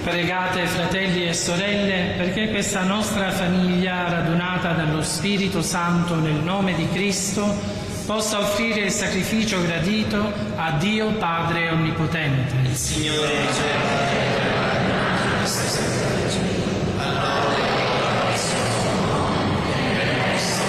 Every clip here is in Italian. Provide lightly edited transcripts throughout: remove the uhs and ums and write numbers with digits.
Pregate, fratelli e sorelle, perché questa nostra famiglia, radunata dallo Spirito Santo nel nome di Cristo, possa offrire il sacrificio gradito a Dio Padre Onnipotente. Il Signore riceva questo sacrificio, a lode e gloria del suo nome, per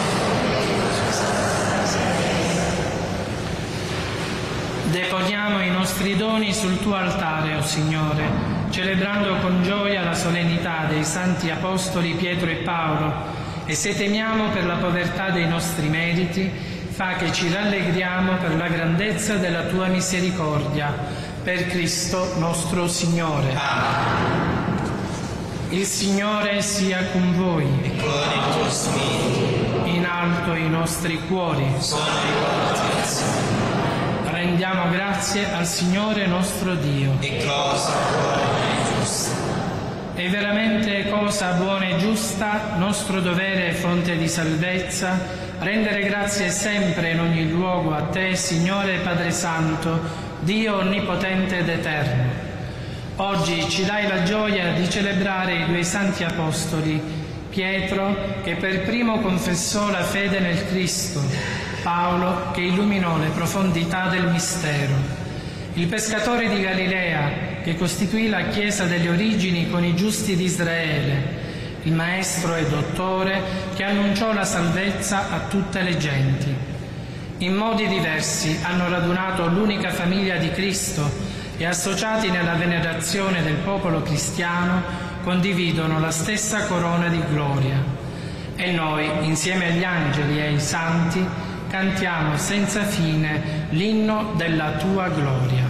Deponiamo i nostri doni sul tuo altare, o Signore, celebrando con gioia la solennità dei santi apostoli Pietro e Paolo, e se temiamo per la povertà dei nostri meriti, fa che ci rallegriamo per la grandezza della tua misericordia, per Cristo nostro Signore. Amen. Il Signore sia con voi. E con il tuo spirito. In alto i nostri cuori. Sono rivolti al Signore. Rendiamo grazie al Signore nostro Dio. E cosa buona e giusta. È veramente cosa buona e giusta, nostro dovere e fonte di salvezza, rendere grazie sempre in ogni luogo a Te, Signore Padre Santo, Dio Onnipotente ed Eterno. Oggi ci dai la gioia di celebrare i due santi apostoli, Pietro, che per primo confessò la fede nel Cristo, Paolo, che illuminò le profondità del mistero, il pescatore di Galilea, che costituì la Chiesa delle origini con i giusti di Israele, il maestro e dottore che annunciò la salvezza a tutte le genti. In modi diversi hanno radunato l'unica famiglia di Cristo e, associati nella venerazione del popolo cristiano, condividono la stessa corona di gloria. E noi, insieme agli angeli e ai santi, cantiamo senza fine l'inno della tua gloria.